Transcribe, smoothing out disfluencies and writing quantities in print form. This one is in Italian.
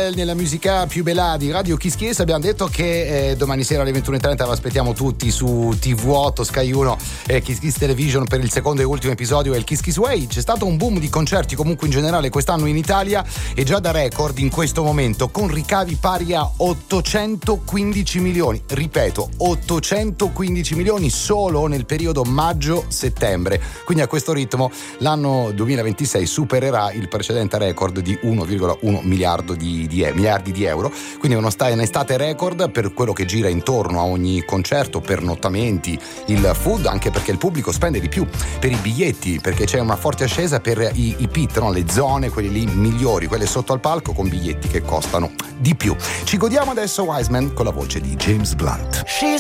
belle nella musica più bella di Radio Kiss Kiss. Abbiamo detto che domani sera alle 21:30 vi aspettiamo tutti su TV8 Sky 1 Kiss Kiss Television per il secondo e ultimo episodio del Kiss Kiss Way. C'è stato un boom di concerti comunque in generale quest'anno in Italia e già da record in questo momento, con ricavi pari a 815 milioni, ripeto 815 milioni solo nel periodo maggio-settembre. Quindi a questo ritmo l'anno 2026 supererà il precedente record di 1,1 miliardi di euro, quindi un'estate record per quello che gira intorno a ogni concerto, pernottamenti, il food, anche perché il pubblico spende di più per i biglietti, perché c'è una forte ascesa per i pit, no? Le zone, quelle lì migliori, quelle sotto al palco, con biglietti che costano di più. Ci godiamo adesso Wiseman con la voce di James Blunt. She's